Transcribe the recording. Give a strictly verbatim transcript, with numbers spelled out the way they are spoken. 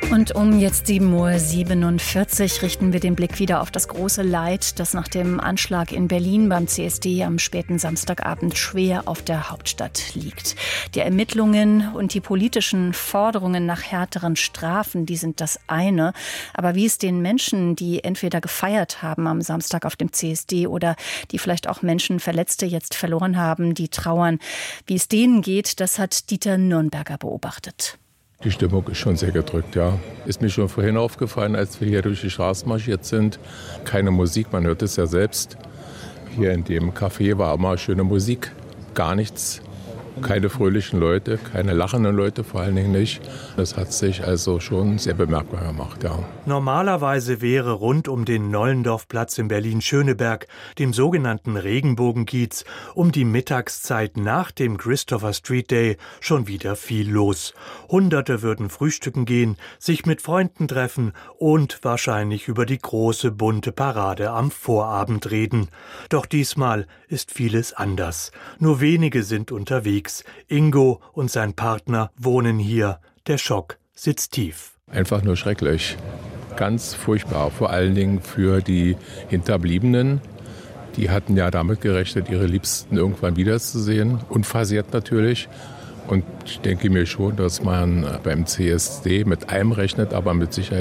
Und um jetzt sieben Uhr siebenundvierzig richten wir den Blick wieder auf das große Leid, das nach dem Anschlag in Berlin beim C S D am späten Samstagabend schwer auf der Hauptstadt liegt. Die Ermittlungen und die politischen Forderungen nach härteren Strafen, die sind das eine. Aber wie es den Menschen, die entweder gefeiert haben am Samstag auf dem C S D oder die vielleicht auch Menschen, Verletzte jetzt verloren haben, die trauern, wie es denen geht, das hat Dieter Nürnberger beobachtet. Die Stimmung ist schon sehr gedrückt, ja. Ist mir schon vorhin aufgefallen, als wir hier durch die Straßen marschiert sind. Keine Musik, man hört es ja selbst. Hier in dem Café war immer schöne Musik, gar nichts. Keine fröhlichen Leute, keine lachenden Leute, vor allen Dingen nicht. Das hat sich also schon sehr bemerkbar gemacht, ja. Normalerweise wäre rund um den Nollendorfplatz in Berlin-Schöneberg, dem sogenannten Regenbogenkiez, um die Mittagszeit nach dem Christopher Street Day schon wieder viel los. Hunderte würden frühstücken gehen, sich mit Freunden treffen und wahrscheinlich über die große bunte Parade am Vorabend reden. Doch diesmal ist vieles anders. Nur wenige sind unterwegs. Ingo und sein Partner wohnen hier. Der Schock sitzt tief. Einfach nur schrecklich. Ganz furchtbar. Vor allen Dingen für die Hinterbliebenen. Die hatten ja damit gerechnet, ihre Liebsten irgendwann wiederzusehen. Unversehrt natürlich. Und ich denke mir schon, dass man beim C S D mit allem rechnet, aber mit Sicherheit